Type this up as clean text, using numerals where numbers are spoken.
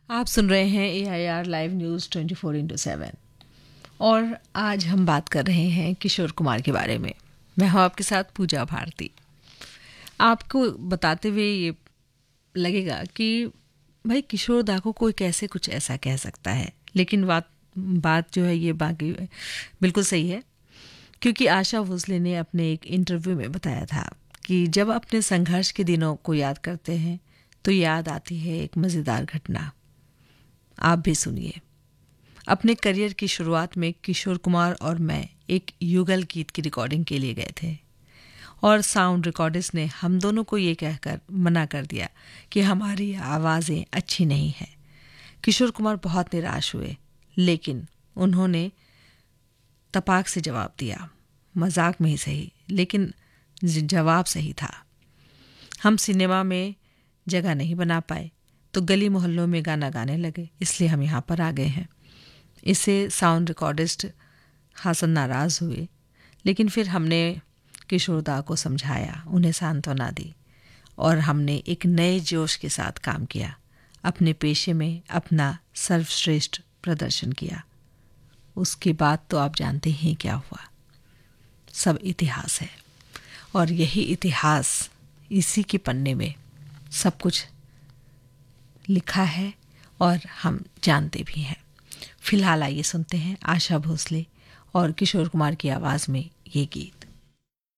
आप सुन रहे हैं AIR लाइव न्यूज़ 24/7 और आज हम बात कर रहे हैं किशोर कुमार के बारे में। मैं हूँ आपके साथ पूजा भारती। आपको बताते हुए ये लगेगा कि भाई किशोर दा को कोई कैसे कुछ ऐसा कह सकता है, लेकिन बात जो है ये बाकी बिल्कुल सही है, क्योंकि आशा भोसले ने अपने एक इंटरव्यू में बताया था कि जब अपने संघर्ष के दिनों को याद करते हैं तो याद आती है एक मज़ेदार घटना। आप भी सुनिए। अपने करियर की शुरुआत में किशोर कुमार और मैं एक युगल गीत की रिकॉर्डिंग के लिए गए थे और साउंड रिकॉर्डिस्ट ने हम दोनों को ये कहकर मना कर दिया कि हमारी आवाज़ें अच्छी नहीं हैं। किशोर कुमार बहुत निराश हुए, लेकिन उन्होंने तपाक से जवाब दिया। मजाक में ही सही, लेकिन जवाब सही था। हम सिनेमा में जगह नहीं बना पाए तो गली मोहल्लों में गाना गाने लगे, इसलिए हम यहाँ पर आ गए हैं। इससे साउंड रिकॉर्डिस्ट हासन नाराज़ हुए, लेकिन फिर हमने किशोर दा को समझाया, उन्हें सांत्वना दी और हमने एक नए जोश के साथ काम किया। अपने पेशे में अपना सर्वश्रेष्ठ प्रदर्शन किया। उसके बाद तो आप जानते हैं क्या हुआ। सब इतिहास है और यही इतिहास, इसी के पन्ने में सब कुछ लिखा है और हम जानते भी हैं। फिलहाल आइए सुनते हैं आशा भोसले और किशोर कुमार की आवाज़ में ये गीत।